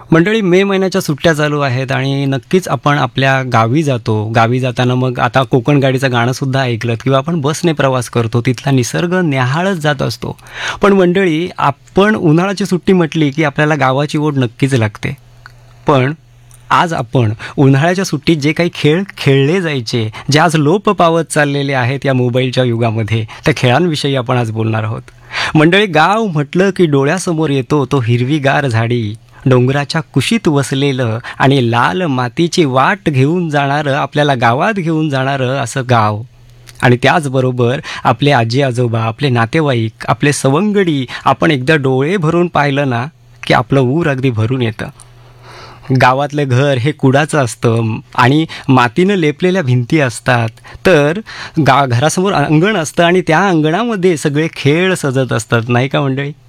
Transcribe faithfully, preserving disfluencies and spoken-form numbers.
मंडळी, मे महिन्याच्या सुट्ट्या चालू आहेत आणि नक्कीच आपण आपल्या गावी जातो. गावी जाताना मग आता कोकण गाडीचं गाणंसुद्धा ऐकलं किंवा आपण बसने प्रवास करतो. तिथला निसर्ग न्याहाळत जात असतो. पण मंडळी, आपण उन्हाळ्याची सुट्टी म्हटली की आपल्याला गावाची ओढ नक्कीच लागते. पण आज आपण उन्हाळ्याच्या सुट्टीत जे काही खेळ खेळले जायचे, जे आज लोप पावत चाललेले आहेत या मोबाईलच्या युगामध्ये, त्या खेळांविषयी आपण आज बोलणार आहोत. मंडळी, गाव म्हटलं की डोळ्यासमोर येतो तो हिरवीगार झाडी, डोंगराच्या कुशीत वसलेलं आणि लाल मातीची वाट घेऊन जाणारं, आपल्याला गावात घेऊन जाणारं असं गाव. आणि त्याचबरोबर आपले आजी आजोबा, आपले नातेवाईक, आपले सवंगडी आपण एकदा डोळे भरून पाहिलं ना की आपलं ऊर अगदी भरून येतं. गावातलं घर हे कुडाचं असतं आणि मातीनं लेपलेल्या भिंती असतात. तर गा घरासमोर अंगण असतं आणि त्या अंगणामध्ये सगळे खेळ सजत असतात, नाही का मंडळी?